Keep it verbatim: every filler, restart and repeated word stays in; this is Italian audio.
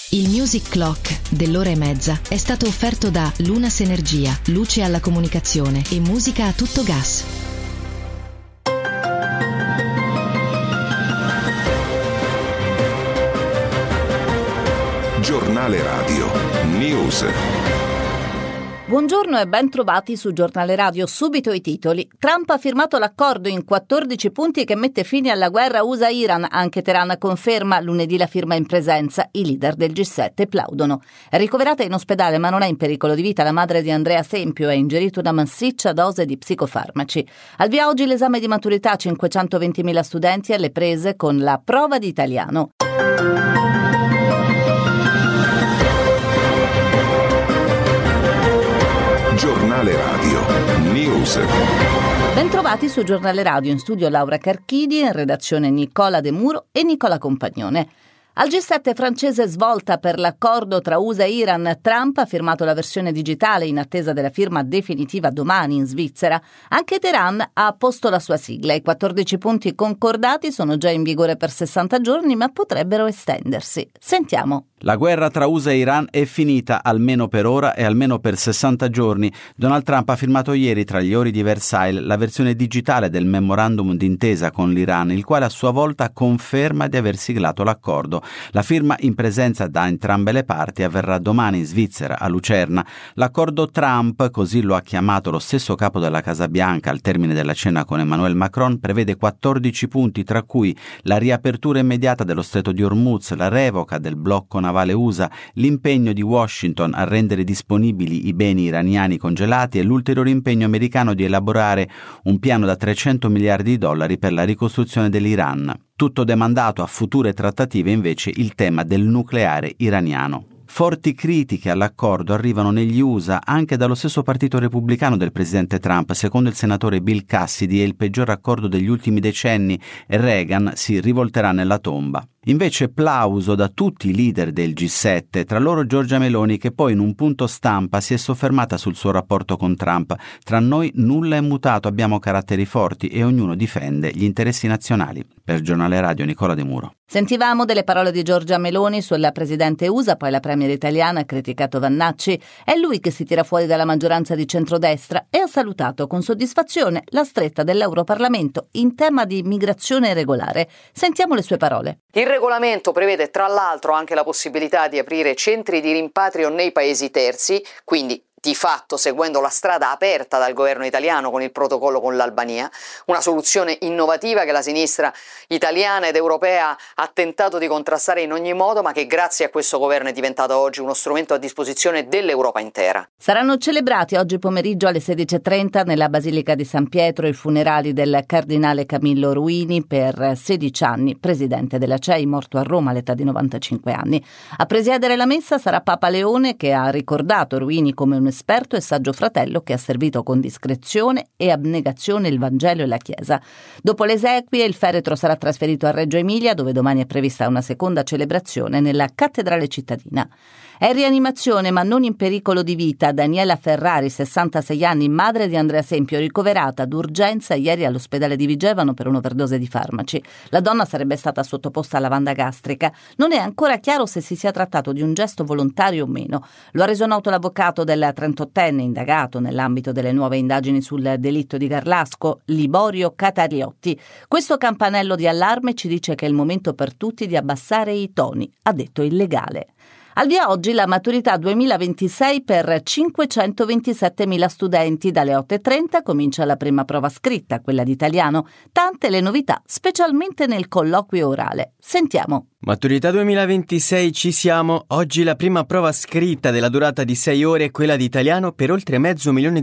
Il Music Clock dell'ora e mezza è stato offerto da Lunas Energia, luce alla comunicazione e musica a tutto gas. Giornale Radio News. Buongiorno e ben trovati su Giornale Radio. Subito i titoli. Trump ha firmato l'accordo in quattordici punti che mette fine alla guerra U S A-Iran. Anche Teheran conferma lunedì la firma in presenza. I leader del G sette plaudono. È ricoverata in ospedale ma non è in pericolo di vita la madre di Andrea Sempio. Ha ingerito una massiccia dose di psicofarmaci. Al via oggi l'esame di maturità. cinquecentoventimila studenti alle prese con la prova di italiano. Giornale Radio News. Bentrovati su Giornale Radio, in studio Laura Carchidi, in redazione Nicola De Muro e Nicola Compagnone. Al G sette francese svolta per l'accordo tra U S A e Iran, Trump ha firmato la versione digitale in attesa della firma definitiva domani in Svizzera. Anche Teheran ha posto la sua sigla. I quattordici punti concordati sono già in vigore per sessanta giorni, ma potrebbero estendersi. Sentiamo. La guerra tra U S A e Iran è finita, almeno per ora e almeno per sessanta giorni. Donald Trump ha firmato ieri, tra gli ori di Versailles, la versione digitale del memorandum d'intesa con l'Iran, il quale a sua volta conferma di aver siglato l'accordo. La firma in presenza da entrambe le parti avverrà domani in Svizzera, a Lucerna. L'accordo Trump, così lo ha chiamato lo stesso capo della Casa Bianca al termine della cena con Emmanuel Macron, prevede quattordici punti, tra cui la riapertura immediata dello stretto di Hormuz, la revoca del blocco navale U S A, l'impegno di Washington a rendere disponibili i beni iraniani congelati e l'ulteriore impegno americano di elaborare un piano da trecento miliardi di dollari per la ricostruzione dell'Iran. Tutto demandato a future trattative invece il tema del nucleare iraniano. Forti critiche all'accordo arrivano negli U S A anche dallo stesso partito repubblicano del presidente Trump. Secondo il senatore Bill Cassidy è il peggior accordo degli ultimi decenni e Reagan si rivolterà nella tomba. Invece plauso da tutti i leader del G sette, tra loro Giorgia Meloni, che poi in un punto stampa si è soffermata sul suo rapporto con Trump. Tra noi nulla è mutato, abbiamo caratteri forti e ognuno difende gli interessi nazionali. Per Giornale Radio Nicola De Muro. Sentivamo delle parole di Giorgia Meloni sulla presidente U S A, poi la premier italiana ha criticato Vannacci. È lui che si tira fuori dalla maggioranza di centrodestra e ha salutato con soddisfazione la stretta dell'Europarlamento in tema di migrazione regolare. Sentiamo le sue parole. Il regolamento prevede tra l'altro anche la possibilità di aprire centri di rimpatrio nei paesi terzi, quindi di fatto seguendo la strada aperta dal governo italiano con il protocollo con l'Albania, una soluzione innovativa che la sinistra italiana ed europea ha tentato di contrastare in ogni modo, ma che grazie a questo governo è diventato oggi uno strumento a disposizione dell'Europa intera. Saranno celebrati oggi pomeriggio alle sedici e trenta nella Basilica di San Pietro i funerali del cardinale Camillo Ruini, per sedici anni presidente della C E I, morto a Roma all'età di novantacinque anni. A presiedere la messa sarà Papa Leone, che ha ricordato Ruini come un esperto e saggio fratello che ha servito con discrezione e abnegazione il Vangelo e la Chiesa. Dopo le esequie il feretro sarà trasferito a Reggio Emilia, dove domani è prevista una seconda celebrazione nella cattedrale cittadina. È in rianimazione ma non in pericolo di vita Daniela Ferrari, sessantasei anni, madre di Andrea Sempio, ricoverata d'urgenza ieri all'ospedale di Vigevano per un'overdose di farmaci. La donna sarebbe stata sottoposta a lavanda gastrica. Non è ancora chiaro se si sia trattato di un gesto volontario o meno. Lo ha reso noto l'avvocato del trentottenne indagato nell'ambito delle nuove indagini sul delitto di Garlasco, Liborio Catariotti. Questo campanello di allarme ci dice che è il momento per tutti di abbassare i toni, ha detto il legale. Al via oggi la maturità duemilaventisei per cinquecentoventisettemila studenti. Dalle otto e trenta comincia la prima prova scritta, quella di italiano. Tante le novità, specialmente nel colloquio orale. Sentiamo. Maturità duemilaventisei, ci siamo. Oggi la prima prova scritta della durata di sei ore è quella di italiano per oltre mezzo milione di